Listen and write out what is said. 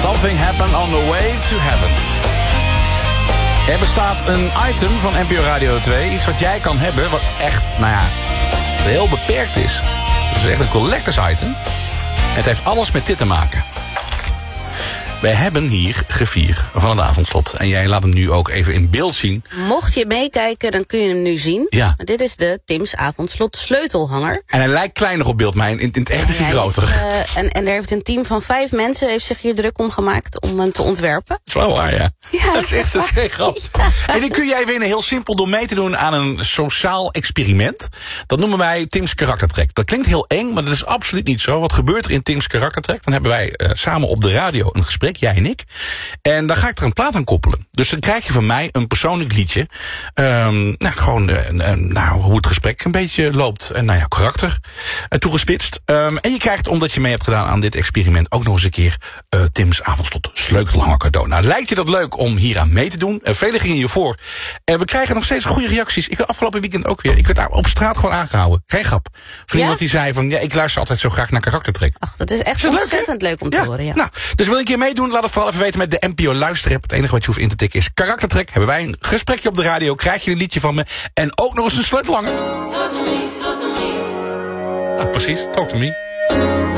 Something happened on the way to heaven. Er bestaat een item van NPO Radio 2. Iets wat jij kan hebben, wat echt, heel beperkt is. Het is echt een collectors item. Het heeft alles met dit te maken. Wij hebben hier griffier van het avondslot. En jij laat hem nu ook even in beeld zien. Mocht je meekijken, dan kun je hem nu zien. Ja. Dit is de Tim's Avondslot sleutelhanger. En hij lijkt kleiner op beeld, maar in het echt is hij groter. En er heeft een team van 5 mensen heeft zich hier druk om gemaakt om hem te ontwerpen. Dat is wel waar, ja. Dat is echt een grap. Ja. En die kun jij winnen heel simpel door mee te doen aan een sociaal experiment. Dat noemen wij Tim's karaktertrek. Dat klinkt heel eng, maar dat is absoluut niet zo. Wat gebeurt er in Tim's karaktertrek? Dan hebben wij samen op de radio een gesprek, jij en ik. En dan ga ik er een plaat aan koppelen. Dus dan krijg je van mij een persoonlijk liedje. Hoe het gesprek een beetje loopt. En jouw karakter toegespitst. En je krijgt, omdat je mee hebt gedaan aan dit experiment, ook nog eens een keer Tim's Avondslot sleutelhanger cadeau. Nou, lijkt je dat leuk om hier aan mee te doen? Velen gingen je voor. En we krijgen nog steeds goede reacties. Ik werd afgelopen weekend ook weer. Ik werd op straat gewoon aangehouden. Geen grap. Van iemand die zei van, ik luister altijd zo graag naar karaktertrek. Ach, dat is echt ontzettend leuk om te horen. Ja. Nou, dus wil je een keer meedoen? Laat het vooral even weten met de NPO Luisterapp. Het enige wat je hoeft in te tikken is karaktertrek. Hebben wij een gesprekje op de radio, krijg je een liedje van me. En ook nog eens een sleutelhanger. Talk to me, talk to me. Precies, talk to me.